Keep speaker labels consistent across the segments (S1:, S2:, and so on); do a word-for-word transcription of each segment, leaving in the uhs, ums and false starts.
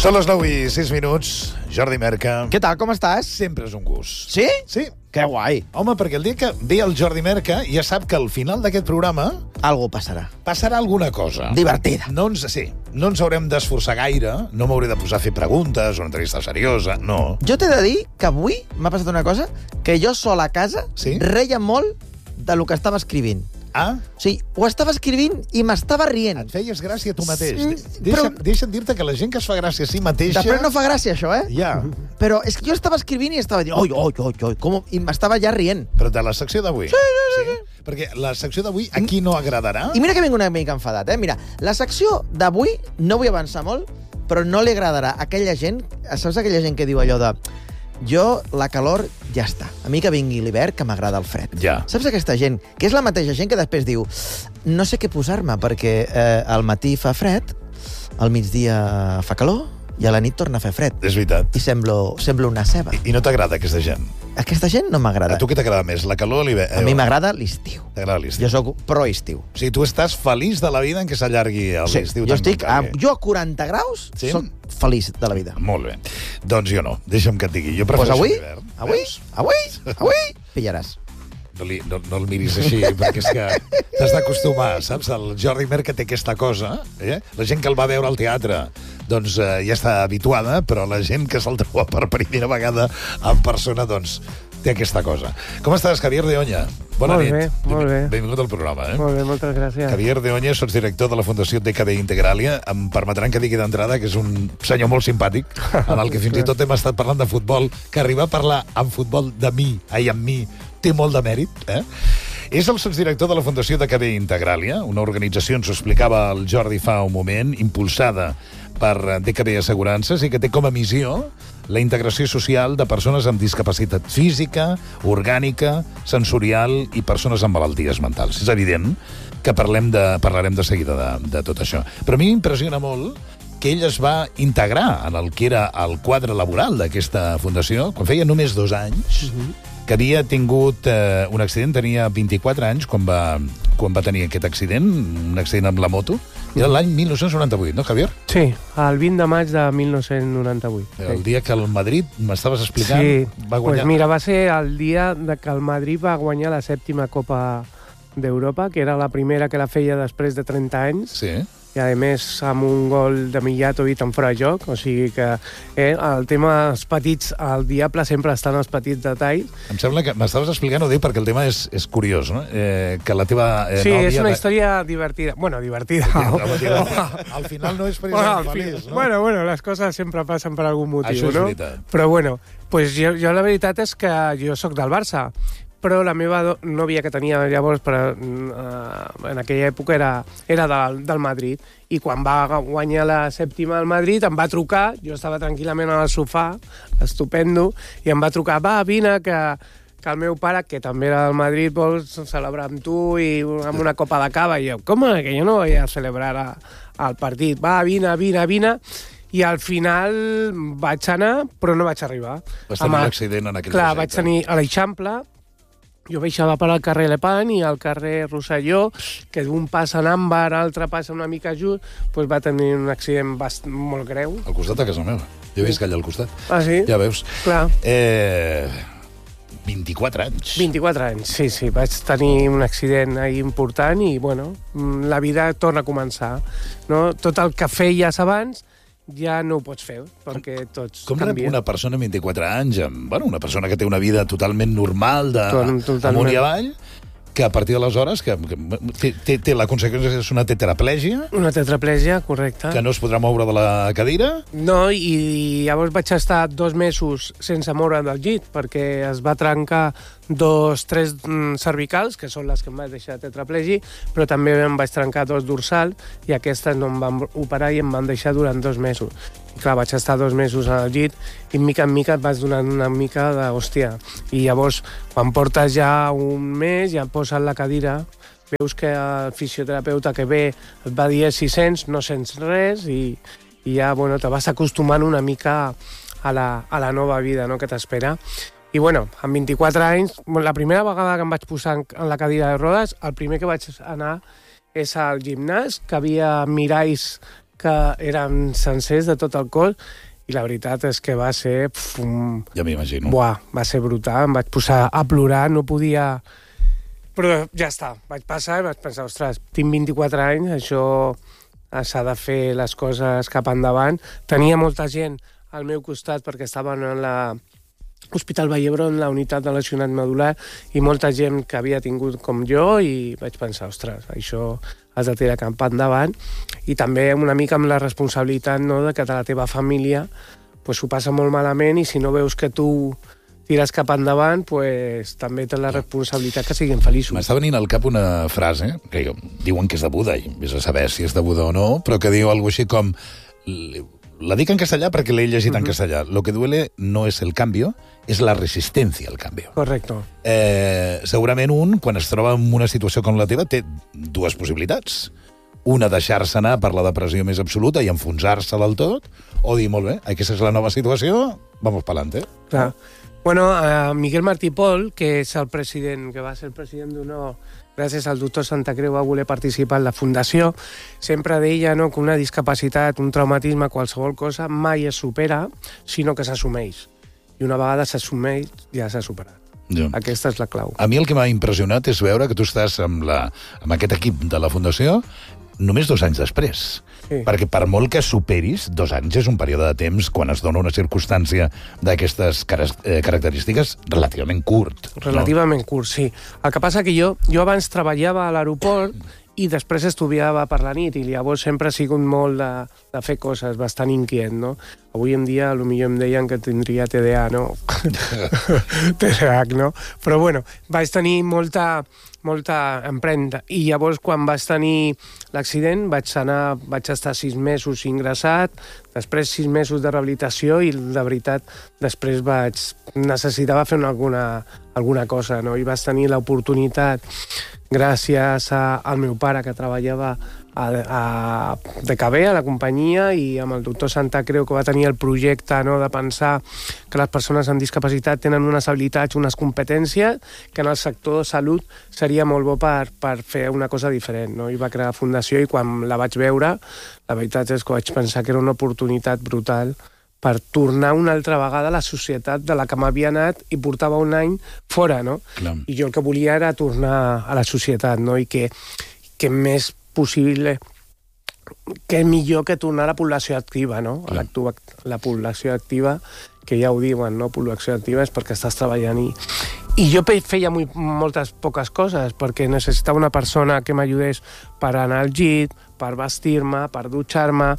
S1: Són les nou i sis minuts. Jordi Merca.
S2: Què tal, com estàs?
S1: Sempre és un gust.
S2: Sí?
S1: Sí.
S2: Que guai.
S1: Home, perquè el dia que ve el Jordi Merca ja sap que al final d'aquest programa
S2: Algo passarà.
S1: passarà alguna cosa.
S2: Divertida.
S1: No ens, sí, no ens haurem d'esforçar gaire, no m'hauré de posar a fer preguntes, una entrevista seriosa, no.
S2: Jo t'he de dir que avui m'ha passat una cosa que jo sol a casa
S1: Sí?
S2: reia molt de lo que estava escrivint.
S1: Ah,
S2: O sigui, ho estava escrivint i m'estava rient.
S1: et feies gràcia a tu mateix.
S2: Sí,
S1: Deixa,
S2: però-
S1: deixa'm dir-te que la gent que es fa gràcia a si mateixa...
S2: Després no fa gràcia, això, eh?
S1: Ja,
S2: Però és que jo estava escrivint i estava dient, oi, oi, oi, oi, com... i m'estava ja rient.
S1: però de la secció d'avui. Sí, sí, sí. Perquè la secció d'avui a qui no agradarà?
S2: I mira que vinc una mica enfadat, eh? Mira, la secció d'avui, no vull avançar molt, però no li agradarà a aquella gent, saps aquella gent que diu allò de jo, la calor, ja està. A mi que vingui l'hivern, que m'agrada el fred.
S1: Ja.
S2: Saps aquesta gent? Que és la mateixa gent que després diu no sé què posar-me, perquè eh, al matí fa fred, al migdia fa calor, i a la nit torna a fer fred.
S1: És veritat.
S2: I semblo, semblo una ceba.
S1: I, I no t'agrada aquesta gent?
S2: Aquesta gent no m'agrada.
S1: A tu què t'agrada més, la calor o l'hivern?
S2: A mi m'agrada l'estiu.
S1: T'agrada l'estiu.
S2: Jo sóc pro-estiu.
S1: O sigui, tu estàs feliç de la vida en què s'allargui
S2: Sí,
S1: l'estiu.
S2: jo
S1: tan
S2: estic...
S1: com
S2: A,
S1: calgui.
S2: jo a quaranta graus
S1: Sí?
S2: soc feliç de la vida.
S1: Molt bé. Doncs jo no, deixa'm que et digui. Jo
S2: Doncs pues
S1: prefereixo
S2: avui,
S1: l'hivern.
S2: avui,
S1: Veus?
S2: avui, avui, pillaràs.
S1: No, li, no, no el miris així, perquè és que t'has d'acostumar, saps? El Jordi Merca té aquesta cosa, eh? La gent que el va veure al teatre doncs eh, ja està habituada, però la gent que se'l troba per primera vegada en persona, doncs, té aquesta cosa. Com estàs, Javier de Oña? Bona
S3: Molt
S1: nit.
S3: bé, molt bé.
S1: Benvingut al programa, eh?
S3: Molt bé, moltes gràcies.
S1: Javier de Oña, sots director de la Fundació D K B Integralia. Em permetran que digui d'entrada que és un senyor molt simpàtic, en el que fins i tot hem estat parlant de futbol, que arribar a parlar en futbol de mi, ai, amb mi, té molt de mèrit, eh? És el sotsdirector de la Fundació D K B Integralia, una organització, ens ho explicava el Jordi fa un moment, impulsada per D K B Assegurances i que té com a missió la integració social de persones amb discapacitat física, orgànica, sensorial i persones amb malalties mentals. És evident que parlem de, parlarem de seguida de, de tot això. Però a mi m'impressiona molt que ell es va integrar en el que era el quadre laboral d'aquesta fundació quan feia només dos anys, uh-huh. que havia tingut eh, un accident, tenia vint-i-quatre anys quan va, quan va tenir aquest accident, un accident amb la moto. Era l'any mil nou-cents noranta-vuit, no, Javier?
S3: Sí, el vint de maig de mil nou-cents noranta-vuit.
S1: El dia que el Madrid, m'estaves explicant,
S3: sí,
S1: va guanyar.
S3: pues mira, va ser el dia de que el Madrid va guanyar la sèptima Copa d'Europa, que era la primera que la feia després de trenta anys,
S1: Sí.
S3: i a més amb un gol de Mijatovic en fora de joc, o sigui que eh, el tema dels petits, el diable sempre està en els petits detalls.
S1: Em sembla que m'estaves explicant, ho dic perquè el tema és, és curiós, no? Eh, que la teva eh,
S3: Sí,
S1: nòvia...
S3: és una història divertida. Bueno, divertida.
S1: Al final no és
S3: Bueno,
S1: precisament
S3: al
S1: feliç,
S3: fi-
S1: no?
S3: bueno, bueno, les coses sempre passen per algun motiu,
S1: Això és
S3: no?
S1: veritat.
S3: Però bueno, pues jo, jo la veritat és que jo sóc del Barça, però la meva do- nòvia que tenia llavors per, uh, en aquella època era, era del, del Madrid, i quan va guanyar la sèptima al Madrid em va trucar, jo estava tranquil·lament al sofà, estupendo, i em va trucar, va, vine, que, que el meu pare, que també era del Madrid, vol celebrar amb tu i amb una copa de cava. I jo, com que jo no vaig a celebrar a, al partit? Va, vine, vine, vine. I al final vaig anar, però no vaig arribar.
S1: Vas tenir
S3: Amb el-
S1: l'accident en aquell
S3: Clar,
S1: trajecte.
S3: vaig tenir a l'Eixample, jo baixava per al carrer Lepant i al carrer Rosselló, que d'un pas en àmbar, altre passa una mica just, doncs va tenir un accident bast molt greu.
S1: Al costat de casa meva. Jo he vist que allà al costat.
S3: Ah, sí?
S1: Ja veus.
S3: Clar.
S1: Eh, vint-i-quatre anys.
S3: vint-i-quatre anys, sí, sí. Vaig tenir un accident ahí important i, bueno, la vida torna a començar. No? Tot el que feies abans ja no ho pots fer, perquè tots
S1: Com rep
S3: canvien.
S1: una persona amb vint-i-quatre anys, amb, bueno, una persona que té una vida totalment normal, de,
S3: Tot- totalment.
S1: amunt i avall, que a partir d'aleshores que, que té, té, té la conseqüència és una tetraplègia,
S3: Una tetraplègia, correcte.
S1: que no es podrà moure de la cadira.
S3: No, i llavors vaig estar dos mesos sense moure del llit, perquè es va trencar dos, tres mm, cervicals, que són les que em vaig deixar tetraplègic, però també em vaig trencar dos dorsals, i aquestes no em van operar i em van deixar durant dos mesos. I clar, vaig estar dos mesos al llit, i mica en mica et vas donant una mica de hòstia. I llavors, quan portes ja un mes, ja et posen la cadira, veus que el fisioterapeuta que ve et va dir si sents, no sents res, i, i ja, bueno, te vas acostumant una mica a la, a la nova vida, no?, que t'espera. I, bueno, amb vint-i-quatre anys, la primera vegada que em vaig posar en, en la cadira de rodes, el primer que vaig anar és al gimnàs, que havia miralls que eren sencers de tot el cos, i la veritat és que va ser... Pf, un...
S1: Ja m'imagino.
S3: Buah, va ser brutal, em vaig posar a plorar, no podia... Però ja està, vaig passar i vaig pensar, ostres, tinc vint-i-quatre anys, això s'ha de fer les coses cap endavant. Tenia molta gent al meu costat perquè estaven en la Hospital Vall d'Hebron, la unitat de lesionat medular, i molta gent que havia tingut com jo, i vaig pensar, ostres, això has de tirar cap endavant, i també una mica amb la responsabilitat, no?, de que la teva família pues, ho passa molt malament, i si no veus que tu tires cap endavant, pues, també tens la responsabilitat que siguin feliços.
S1: M'està venint al cap una frase, que diuen que és de Buda, i vés a saber si és de Buda o no, però que diu alguna cosa així com... La dic en castellà perquè l'he llegit uh-huh. en castellà. Lo que duele no es el cambio, es la resistencia al cambio.
S3: Correcto.
S1: Eh, segurament un, quan es troba en una situació com la teva, té dues possibilitats. Una, deixar-se anar per la depressió més absoluta i enfonsar-se del tot, o dir, molt bé, aquesta és la nova situació, vamos pa'lante.
S3: Clar. Bueno, uh, Miguel Martí Pol, que és el president, que va ser el president d'Honor gràcies al doctor Santa Creu va voler participar en la fundació, sempre deia, no, que una discapacitat, un traumatisme, qualsevol cosa, mai es supera, sinó que s'assumeix. I una vegada s'assumeix, ja s'ha superat.
S1: Ja.
S3: Aquesta és la clau.
S1: A mi el que m'ha impressionat és veure que tu estàs amb, la, amb aquest equip de la fundació només dos anys després. Sí. Perquè per molt que superis, dos anys és un període de temps, quan es dona una circumstància d'aquestes car eh, característiques, relativament curt.
S3: Relativament
S1: no?
S3: curt, sí. El que passa que jo, jo abans treballava a l'aeroport i després estudiava per la nit, i llavors sempre he sigut molt de, de fer coses, bastant inquiet, no? Avui en dia potser em deien que tindria T D A, no? T D A H, no? Però bueno, vaig tenir molta, molta empremta, i llavors quan vaig tenir l'accident vaig anar, vaig estar sis mesos ingressat, després sis mesos de rehabilitació, i de veritat després vaig necessitava fer una, alguna, alguna cosa, no? I vaig tenir l'oportunitat, gràcies a, al meu pare que treballava a, a D K B, a la companyia, i amb el doctor Santa Creu, que va tenir el projecte, no?, de pensar que les persones amb discapacitat tenen unes habilitats, unes competències, que en el sector de salut seria molt bo per, per fer una cosa diferent, no? I va crear la fundació, i quan la vaig veure, la veritat és que vaig pensar que era una oportunitat brutal per tornar una altra vegada a la societat de la que m'havia anat i portava un any fora, no? Clar. I jo el que volia era tornar a la societat, no? I que, que més possible, que millor que tornar a la població activa, no? La, la població activa, que ja ho diuen, no? Població activa és perquè estàs treballant i... I jo feia muy, moltes poques coses, perquè necessitava una persona que m'ajudés per anar al llit, per vestir-me, per dutxar-me,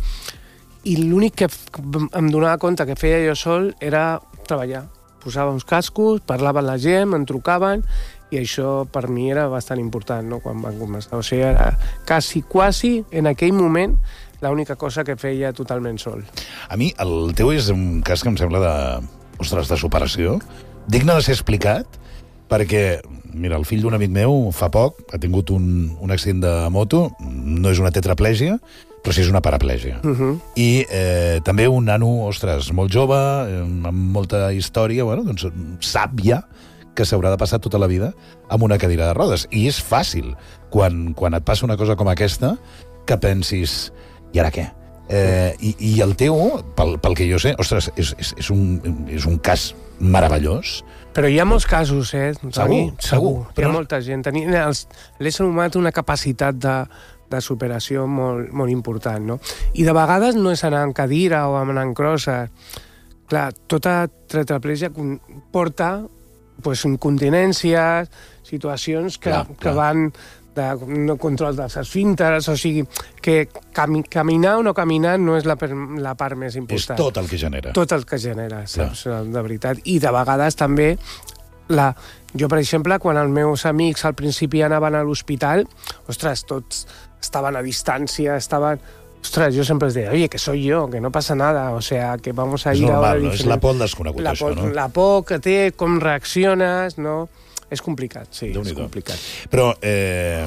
S3: i l'únic que em donava compte que feia jo sol era treballar. Posava uns cascos, parlava amb la gent, em trucaven, i això per mi era bastant important, no?, quan van començar. O sigui, era quasi, quasi, en aquell moment, l'única cosa que feia totalment sol.
S1: A mi, el teu és un cas que em sembla de, ostres, de superació, digne de ser explicat, perquè, mira, el fill d'un amic meu fa poc ha tingut un, un accident de moto, no és una tetraplègia, però sí és una paraplègia. Uh-huh. I eh, també un nano, ostres, molt jove, eh, amb molta història, bueno, doncs sap ja que s'haurà de passar tota la vida amb una cadira de rodes. I és fàcil, quan, quan et passa una cosa com aquesta, que pensis, i ara què? Eh, i, I el teu, pel, pel que jo sé, ostres, és, és, és, un, és un cas meravellós.
S3: Però hi ha molts casos, eh, Toni?
S1: Segur, segur.
S3: Hi ha molta gent. L'ésser humà té una capacitat de, de superació molt, molt important, no? I de vegades no és anar en cadira o anar en crossa. Clar, tota tetraplègia porta pues, incontinències, situacions que, clar, que clar. van de no control dels esfínteres, o sigui, que cami caminar o no caminar no és la, la part més important.
S1: És tot el que genera.
S3: Tot el que genera, saps? De veritat. I de vegades també, la... jo, per exemple, quan els meus amics al principi anaven a l'hospital, ostres, tots estaven a distància, estaven... Ostres, jo sempre els deia, oye, que soy yo, que no passa nada, o sea, que vamos a ir...
S1: És normal,
S3: no?
S1: És la por al desconegut,
S3: la
S1: por,
S3: això,
S1: no?
S3: La por que té, com reacciones, no? És complicat, sí, és complicat.
S1: Però eh,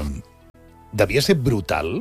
S1: devia ser brutal,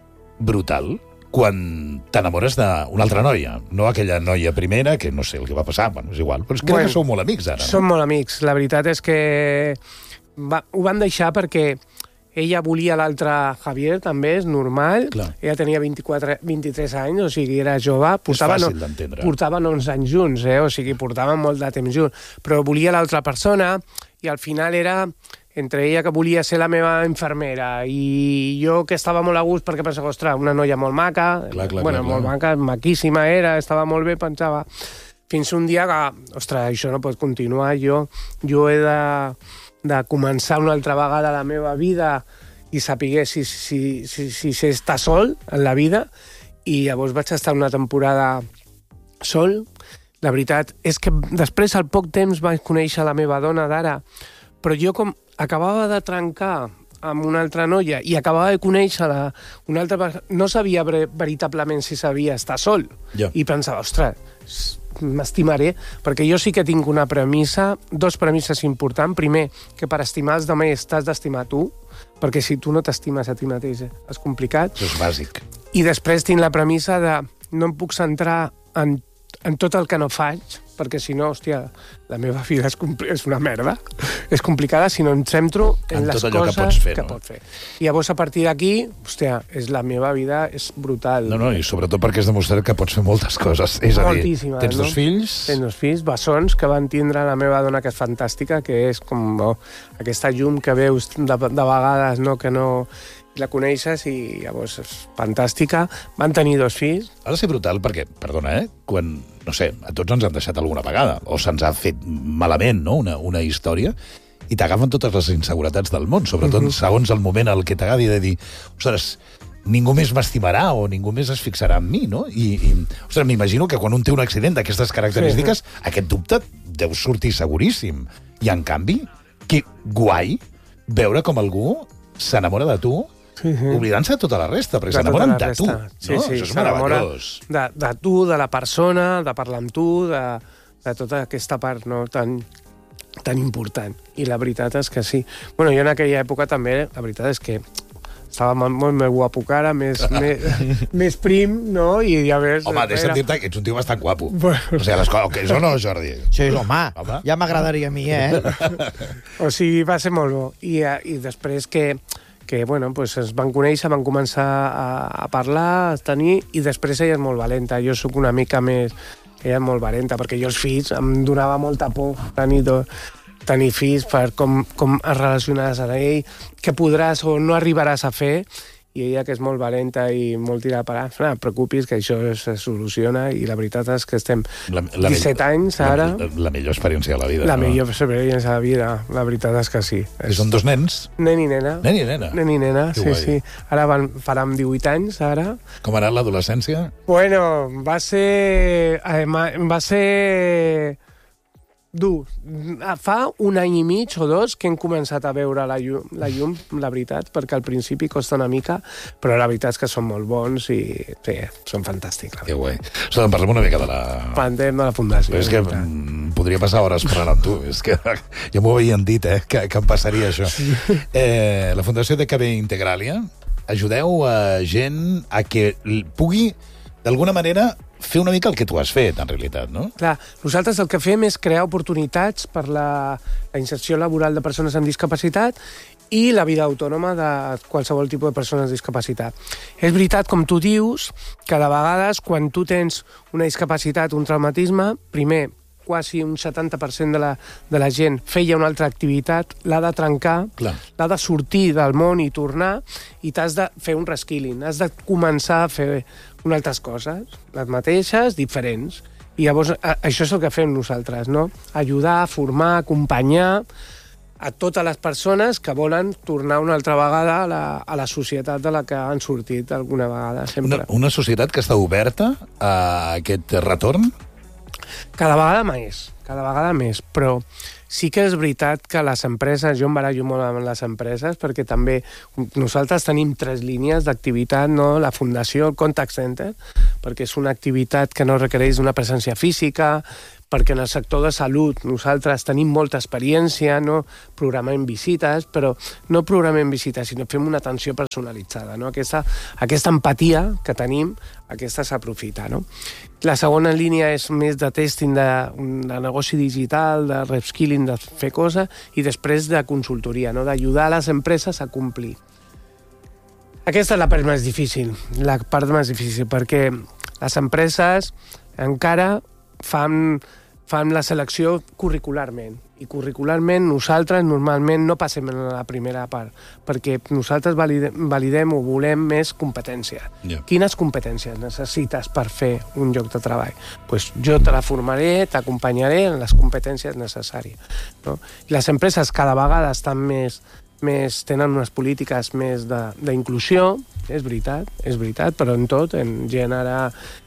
S1: brutal, quan t'enamores d'una altra noia, no aquella noia primera, que no sé el que va passar, bueno, és igual, però crec bueno, que sou molt amics ara, no?
S3: Som molt amics, la veritat és que va, ho vam deixar perquè ella volia l'altre Javier, també, és normal.
S1: Clar.
S3: Ella tenia vint-i-quatre, vint-i-tres anys, o sigui, era jove. Portaven,
S1: és fàcil d'entendre.
S3: Portaven onze anys junts, eh? O sigui, portaven molt de temps junts. Però volia l'altra persona i al final era entre ella que volia ser la meva infermera i jo que estava molt a gust perquè pensava, ostres, una noia molt maca,
S1: clar, clar,
S3: bueno,
S1: clar,
S3: molt
S1: clar.
S3: maca, maquíssima era, estava molt bé, pensava. Fins un dia que, ostres, això no pot continuar, jo, jo he de, de començar una altra vegada la meva vida i saber si, si, si, si, si estar sol en la vida, i llavors vaig estar una temporada sol. La veritat és que després, al poc temps, vaig conèixer la meva dona d'ara, però jo com acabava de trencar amb una altra noia i acabava de conèixer-la, una altra, no sabia veritablement si sabia estar sol.
S1: Ja.
S3: I pensava, ostres, m'estimaré, perquè jo sí que tinc una premissa, dos premisses importants. Primer, que per estimar els demés t'has d'estimar tu, perquè si tu no t'estimes a ti mateix és complicat.
S1: Això és bàsic.
S3: I després tinc la premissa de no em puc centrar en, en tot el que no faig, perquè si no, hòstia, la meva vida és, és una merda, és complicada, si no em centro en,
S1: En
S3: les
S1: tot allò que
S3: coses
S1: pots fer,
S3: que
S1: no?
S3: pot fer. I llavors, a partir d'aquí, hòstia, és la meva vida és brutal.
S1: No, no, i sobretot perquè has demostrat que pots fer moltes coses. És a dir,
S3: Moltíssimes,
S1: tens
S3: no?
S1: dos fills...
S3: Tens dos fills, bessons, que van tindre la meva dona, que és fantàstica, que és com oh, aquesta llum que veus de, de vegades, no, que no la coneixes, i llavors és fantàstica. Van tenir dos fills.
S1: Ha de ser brutal perquè, perdona, eh? Quan, no sé, a tots ens han deixat alguna vegada, o se'ns ha fet malament, no?, una, una història, i t'agafen totes les inseguretats del món, sobretot mm-hmm. segons el moment en què t'agafi de dir, ostres, ningú més m'estimarà o ningú més es fixarà en mi, no? I, i ostres, m'imagino que quan un té un accident d'aquestes característiques, sí. aquest dubte deu sortir seguríssim. I, en canvi, que guai veure com algú s'enamora de tu, sí, sí. oblidant-se de tota la resta, perquè s'enamoren de tu.
S3: Sí,
S1: no?
S3: sí,
S1: Això és meravellós.
S3: De, de tu, de la persona, de parlar amb tu, de, de tota aquesta part, no?, tan, tan important. I la veritat és que sí. Bueno, jo en aquella època també, la veritat és que estava molt més guapo que ara, més, més, més prim, no? I ja ves...
S1: Home, de sentir-te que ets un tio bastant guapo. Bueno. O sigui, les coses, que és o no, Jordi?
S2: Sí, home, home. Ja m'agradaria a mi, eh?
S3: O sigui, va ser molt bo. I, i després que, que bueno, pues es van conèixer, van començar a, a parlar, a tenir, i després ella és molt valenta. Jo sóc una mica més... Ella és molt valenta, perquè jo els fills em donava molta por tenir tot. tenir fills, per com, com es relacionaràs amb ell, què podràs o no arribaràs a fer, i ella, que és molt valenta i molt tirada per allà, no et preocupis, que això se soluciona, i la veritat és que estem la, la disset anys ara...
S1: La, la, la millor experiència de la vida.
S3: La
S1: no?
S3: millor experiència de la vida, la veritat és que sí.
S1: I són dos nens?
S3: Nen i nena.
S1: Nen i nena?
S3: Nen i nena,
S1: que
S3: sí,
S1: guai.
S3: sí. Ara van, faran divuit anys, ara.
S1: Com ha anat l'adolescència?
S3: Bueno, va ser... Va ser... dur. Fa un any i mig o dos que hem començat a veure la llum, la llum, la veritat, perquè al principi costa una mica, però la veritat és que són molt bons i sí, són fantàstics.
S1: Que guai. Escolta, parlem una mica de la...
S3: Parlem de la fundació.
S1: Però és que mm, podria passar hores parlant amb tu. És que ja m'ho havien dit, eh, que, que em passaria això. Eh, la Fundació de D K B Integralia, ajudeu a gent a que pugui, d'alguna manera, fer una mica el que tu has fet, en realitat, no?
S3: Clar, nosaltres el que fem és crear oportunitats per la, la inserció laboral de persones amb discapacitat i la vida autònoma de qualsevol tipus de persones amb discapacitat. És veritat, com tu dius, que de vegades, quan tu tens una discapacitat, un traumatisme, primer, quasi un setanta per cent de la, de la gent feia una altra activitat, l'ha de trencar, l'ha de sortir del món i tornar, i t'has de fer un reskilling, has de començar a fer unes altres coses, les mateixes, diferents. I llavors a, això és el que fem nosaltres, no? Ajudar, formar, acompanyar a totes les persones que volen tornar una altra vegada a la, a la societat de la que han sortit alguna vegada, sempre.
S1: Una, una societat que està oberta a aquest retorn?
S3: Cada vegada més, cada vegada més, però sí que és veritat que les empreses, jo em barallo molt amb les empreses, perquè també nosaltres tenim tres línies d'activitat, no? La fundació, el contact center, perquè és una activitat que no requereix una presència física, perquè en el sector de salut nosaltres tenim molta experiència, no programem visites, però no programem visites, sinó fem una atenció personalitzada. No? Aquesta, aquesta empatia que tenim, aquesta s'aprofita. No? La segona línia és més de testing de, de negoci digital, de reskilling, de fer coses, i després de consultoria, no? D'ajudar a les empreses a complir. Aquesta és la part més difícil, la part més difícil, perquè les empreses encara fan, fan la selecció curricularment. I curricularment nosaltres normalment no passem en la primera part, perquè nosaltres validem, validem o volem més competències.
S1: Yeah.
S3: Quines competències necessites per fer un lloc de treball? Pues jo te la formaré, t'acompanyaré en les competències necessàries. No? Les empreses cada vegada estan més... més, tenen unes polítiques més d'inclusió, és veritat, és veritat, però en tot, en gènere,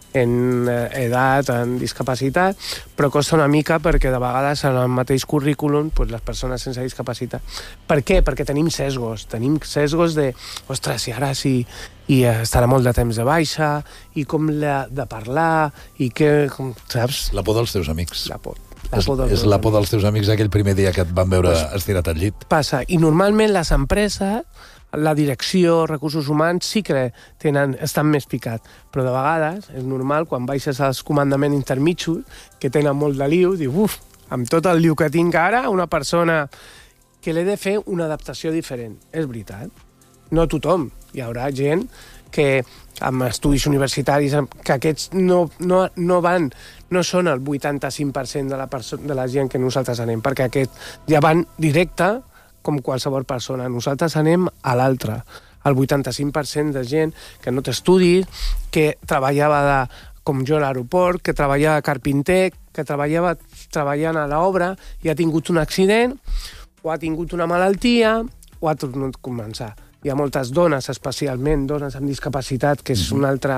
S3: en edat, en discapacitat, però costa una mica perquè de vegades en el mateix currículum pues, les persones sense discapacitat. Per què? Perquè tenim sesgos, tenim sesgos de, ostres, i ara sí, i estarà molt de temps de baixa, i com l'ha de parlar, i què, com, saps?
S1: La por dels teus amics.
S3: La por.
S1: És, és la por dels teus amics aquell primer dia que et van veure pues, estirat al llit.
S3: Passa, i normalment les empreses, la direcció, recursos humans, sí que tenen, estan més picats, però de vegades és normal, quan baixes als comandaments intermitjos, que tenen molt de liu, diu, uf, amb tot el liu que tinc ara, una persona que l'he de fer una adaptació diferent. És veritat. No tothom. Hi haurà gent que amb estudis universitaris, que aquests no, no, no van, no són el vuitanta-cinc per cent de la, de la gent que nosaltres anem, perquè aquests ja van directe com qualsevol persona. Nosaltres anem a l'altre. El vuitanta-cinc per cent de gent que no té estudis, que treballava de, com jo a l'aeroport, que treballava de carpinter, que treballava treballant a l'obra i ha tingut un accident, o ha tingut una malaltia, o ha tornat a començar. Hi ha moltes dones, especialment dones amb discapacitat, que és una altra...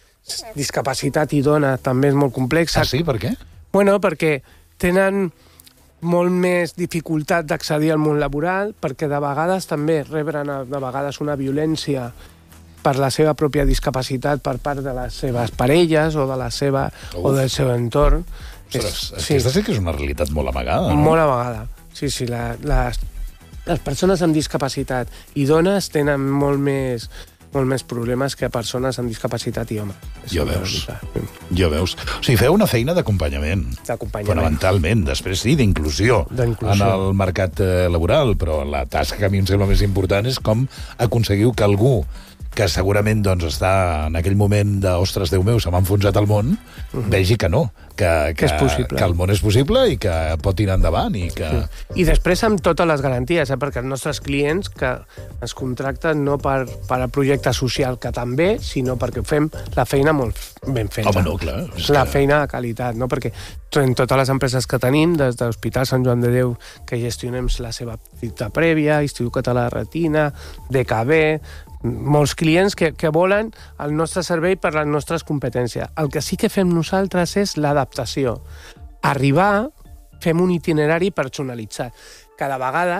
S3: Discapacitat i dona també és molt complexa.
S1: Ah, sí? Per què?
S3: Bueno, perquè tenen molt més dificultat d'accedir al món laboral, perquè de vegades també rebren de vegades una violència per la seva pròpia discapacitat per part de les seves parelles o de la seva Uf. o del seu entorn.
S1: Ostres, és, aquesta sí que és una realitat molt amagada, no?
S3: Molt amagada. Sí, sí, la, les, les persones amb discapacitat i dones tenen molt més, molt més problemes que persones amb discapacitat i home.
S1: Jo veus. Jo veus. O sigui, feu una feina d'acompanyament.
S3: D'acompanyament.
S1: Fonamentalment. Després sí, d'inclusió en el mercat laboral, però la tasca que a mi em sembla més important és com aconseguiu que algú que segurament doncs, està en aquell moment de, ostres, Déu meu, se m'ha enfonsat el món, uh-huh. vegi que no, que, que, que, que el món és possible i que pot tirar endavant. I, que...
S3: sí. I després amb totes les garanties, eh? Perquè els nostres clients que ens contracten no per, per al projecte social, que també, sinó perquè fem la feina molt ben feta.
S1: Home, no, clar.
S3: La
S1: que...
S3: feina de qualitat, no? Perquè en totes les empreses que tenim, des de l'Hospital Sant Joan de Déu, que gestionem la seva cita prèvia, Institut Català de Retina, D K B, molts clients que, que volen el nostre servei per les nostres competències. El que sí que fem nosaltres és l'adaptació. Arribar, fem un itinerari personalitzat. Cada vegada,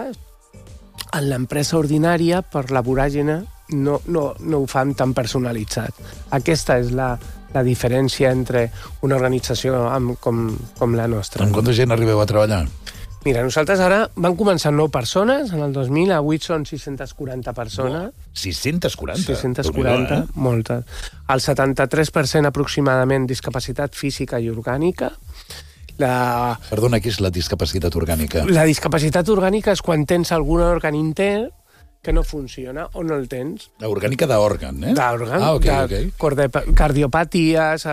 S3: en l'empresa ordinària, per la voràgine, no, no, no ho fan tan personalitzat. Aquesta és la, la diferència entre una organització amb, com, com la nostra.
S1: En quanta gent arribeu a treballar?
S3: Mira, nosaltres ara van començar nou persones, en el dos mil, avui són sis-cents quaranta persones.
S1: Oh, sis-cents quaranta?
S3: sis-cents quaranta, eh? Moltes. El setanta-tres per cent aproximadament discapacitat física i orgànica. La...
S1: Perdona, què és la discapacitat orgànica?
S3: La discapacitat orgànica és quan tens algun òrgan intern que no funciona o no el tens.
S1: La orgànica d'òrgan, eh?
S3: D'òrgan,
S1: ah, okay, okay.
S3: cardiopaties,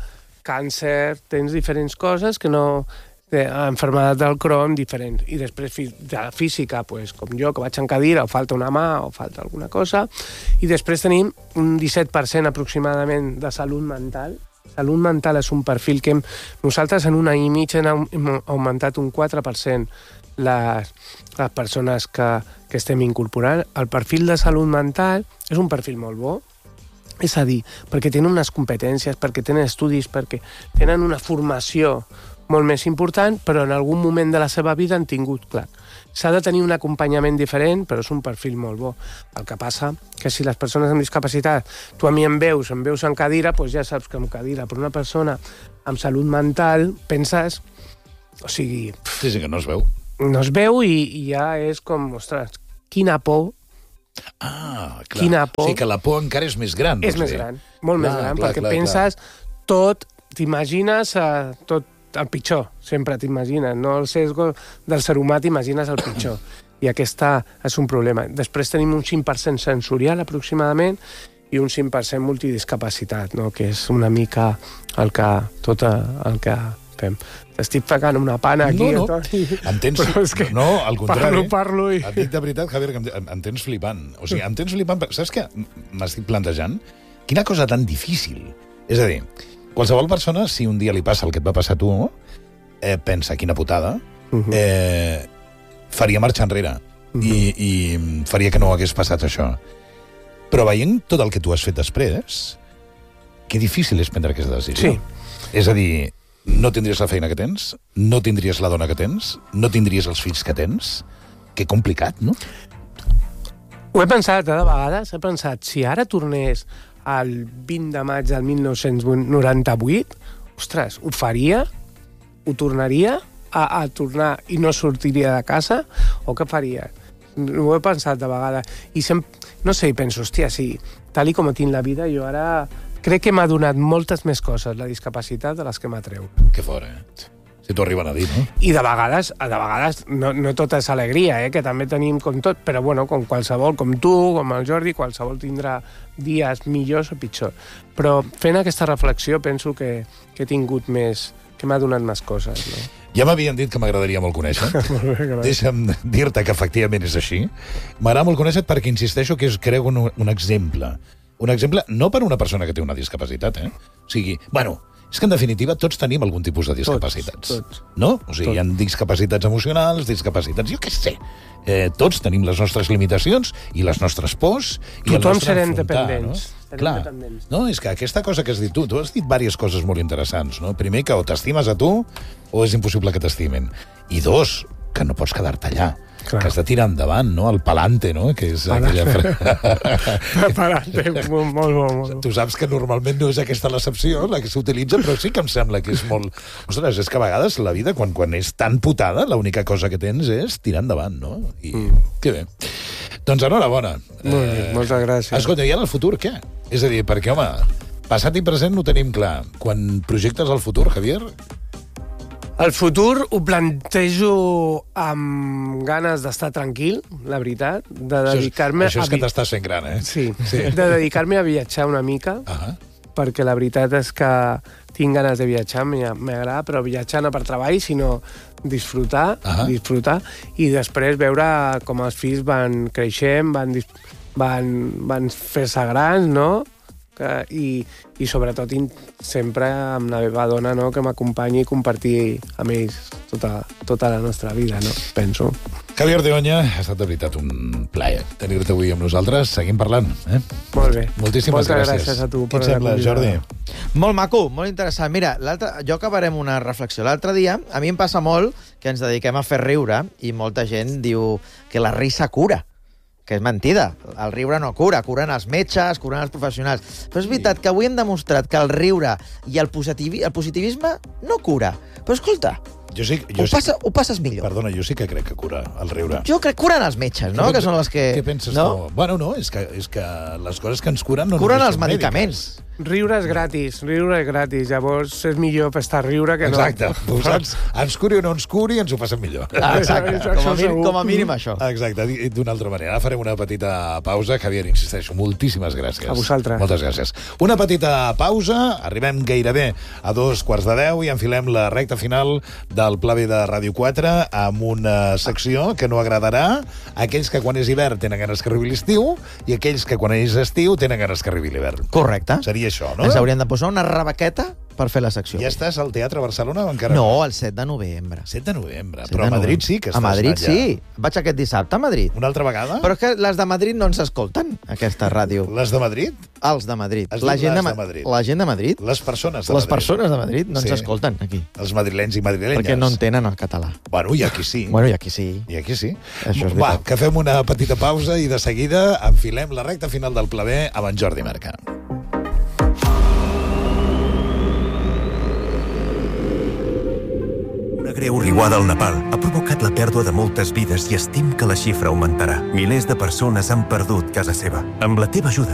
S3: càncer, tens diferents coses que no... enfermedat del Crohn diferent, i després de física, pues, com jo, que vaig en cadira o falta una mà o falta alguna cosa, i després tenim un disset per cent aproximadament de salut mental. Salut mental és un perfil que hem, nosaltres en un any i mig hem, hem augmentat un quatre per cent les, les persones que, que estem incorporant. El perfil de salut mental és un perfil molt bo, és a dir, perquè tenen unes competències, perquè tenen estudis, perquè tenen una formació molt més important, però en algun moment de la seva vida han tingut clar. S'ha de tenir un acompanyament diferent, però és un perfil molt bo. El que passa que si les persones amb discapacitat, tu a mi em veus, em veus en cadira, doncs ja saps que en cadira, però una persona amb salut mental, penses... O sigui...
S1: Sí, sí, que no es veu.
S3: No es veu i, i ja és com, ostres, quina por.
S1: Ah, clar.
S3: Quina por.
S1: O sigui que la por encara és més gran.
S3: És més gran, molt més gran, perquè penses tot, t'imagines uh, tot el pitjor, sempre t'imagines, no el sesgo del ser humà, t'imagines el pitjor. I aquesta és un problema. Després tenim un cinc per cent sensorial, aproximadament, i un cinc per cent multidiscapacitat, no? Que és una mica el que, tot el que fem. T'estic pegant una pana aquí.
S1: No, no, em tens... No, al contrari.
S3: Parlo, parlo i...
S1: Et dic de veritat, Javier, que em, em tens flipant. O sigui, em tens flipant... Saps què m'estic plantejant? Quina cosa tan difícil. És a dir, qualsevol persona, si un dia li passa el que et va passar a tu, eh, pensa, quina putada, uh-huh. eh, faria marxa enrere uh-huh. i, i faria que no hagués passat això. Però veient tot el que tu has fet després, que difícil és prendre aquesta decisió.
S3: Sí.
S1: És a dir, no tindries la feina que tens, no tindries la dona que tens, no tindries els fills que tens. Que complicat, no?
S3: Ho he pensat, eh, de vegades. He pensat, si ara tornés el vint de maig del mil nou-cents noranta-vuit, ostres, ho faria? Ho tornaria a, a tornar i no sortiria de casa? O què faria? Ho he pensat de vegades. I sempre, no sé, i penso, hòstia, sí, tal i com tinc la vida, jo ara crec que m'ha donat moltes més coses la discapacitat de les que m'atreu.
S1: Que fora, eh? Si t'ho arriben a dir, no?
S3: I de vegades, de vegades no, no tot és alegria, eh? Que també tenim com tot, però bueno, com qualsevol, com tu, com el Jordi, qualsevol tindrà dies millors o pitjor. Però fent aquesta reflexió penso que, que he tingut més, que m'ha donat més coses, no?
S1: Ja m'havien dit que m'agradaria molt conèixer. Deixa'm dir-te que efectivament és així. M'agrada molt conèixer perquè insisteixo que és, crec, un, un exemple. Un exemple, no per una persona que té una discapacitat, eh? O sigui, bueno, és que en definitiva tots tenim algun tipus de discapacitats.
S3: Tots, tots.
S1: No? O sigui, tots. Hi ha discapacitats emocionals, discapacitats, jo què sé. Eh, tots tenim les nostres limitacions i les nostres pors i el
S3: Tothom
S1: nostre
S3: serem
S1: enfrontar,
S3: dependents.
S1: No? Clar, no, és que aquesta cosa que has dit tu, tu has dit diverses coses molt interessants, no? Primer, que o t'estimes a tu o és impossible que t'estimen. I dos, que no pots quedar-te allà. Clar. Que has de tirar endavant, no? El palante, no? Que és
S3: palante.
S1: Aquella...
S3: palante, molt, molt, molt.
S1: Tu saps que normalment no és aquesta l'accepció, la que s'utilitza, però sí que em sembla que és molt... Ostres, és que a vegades la vida, quan, quan és tan putada, l'única cosa que tens és tirar endavant, no? I mm. que bé. Doncs enhorabona.
S3: Molt bé, eh, moltes gràcies.
S1: Escolta, i ara el futur, què? És a dir, perquè, home, passat i present no tenim clar. Quan projectes el futur, Javier...
S3: El futur ho plantejo amb ganes d'estar tranquil, la veritat, de dedicar-me...
S1: Això és, això és que t'estàs fent gran, eh?
S3: Sí, sí. De dedicar-me a viatjar una mica,
S1: uh-huh.
S3: perquè la veritat és que tinc ganes de viatjar, m'agrada, però viatjar no per treball, sinó disfrutar, uh-huh. disfrutar, i després veure com els fills van creixent, van, van, van fer-se grans, no?, que, i, i sobretot sempre amb la meva dona, no?, que m'acompanyi i compartir amb ells tota, tota la nostra vida, no?, penso.
S1: Javier de Oña, ha estat de veritat un plaer tenir-te avui amb nosaltres. Seguim parlant, eh?
S3: Molt bé.
S1: Moltíssimes
S3: Moltes
S1: gràcies.
S3: gràcies a tu.
S1: Què et sembla, Jordi?
S2: Molt maco, molt interessant. Mira, jo acabarem una reflexió. L'altre dia, a mi em passa molt que ens dediquem a fer riure i molta gent diu que la risa cura, que és mentida. El riure no cura, curen els metges, curen els professionals. Però és veritat que avui hem demostrat que el riure i el, positivi, el positivisme no cura. Però escolta,
S1: jo sí, jo
S2: ho,
S1: sí,
S2: passa, ho passes millor.
S1: Perdona, jo sí que crec que cura el riure.
S2: Jo crec que curen els metges, no? Que són les que...
S1: Què penses
S2: no?
S1: tu? Bueno, no, és que, és que les coses que ens curen no
S2: curen
S1: només
S2: els
S1: són
S2: medicaments.
S1: mèdiques.
S3: Riure és gratis, riure és gratis, llavors és millor per estar a riure que no...
S1: Exacte, tu saps, ens curi o no ens curi, ens ho passem millor.
S2: Ah, exacte, com a, mínim, com a mínim això.
S1: Exacte, d'una altra manera. Ara farem una petita pausa. Javier, insisteixo, moltíssimes gràcies.
S3: A vosaltres.
S1: Moltes gràcies. Una petita pausa, arribem gairebé a dos quarts de deu i enfilem la recta final del Pla B de Ràdio quatre amb una secció que no agradarà a aquells que quan és hivern tenen ganes que arribi l'estiu i aquells que quan és estiu tenen ganes que arribi l'hivern.
S2: Correcte.
S1: Seria això, no?
S2: Ens hauríem de posar una rebequeta per fer la secció.
S1: Ja estàs al Teatre Barcelona o encara
S2: No, el set de novembre.
S1: set de novembre.
S2: set
S1: Però
S2: de
S1: a Madrid
S2: novembre.
S1: sí que estàs
S2: A Madrid
S1: anant ja.
S2: sí. Vaig aquest dissabte a Madrid.
S1: Una altra vegada?
S2: Però és que les de Madrid no ens escolten, aquesta ràdio.
S1: Les de Madrid?
S2: Els de Madrid.
S1: Has
S2: La
S1: dit
S2: gent
S1: les
S2: Ma-
S1: de Madrid.
S2: La gent de Madrid.
S1: Les persones de
S2: Les
S1: Madrid.
S2: persones de Madrid no ens
S1: Sí.
S2: escolten, aquí.
S1: Els madrilenys i madrilenyes.
S2: Perquè no entenen el català.
S1: Bueno, i aquí sí.
S2: Bueno, i aquí sí.
S1: I aquí sí.
S2: Això és
S1: Va,
S2: veritat.
S1: que fem una petita pausa i de seguida enfilem la recta final del Pleber amb en Jordi Merca.
S4: Una greu riuada al Nepal ha provocat la pèrdua de moltes vides i estim que la xifra augmentarà. Milers de persones han perdut casa seva. Amb la teva ajuda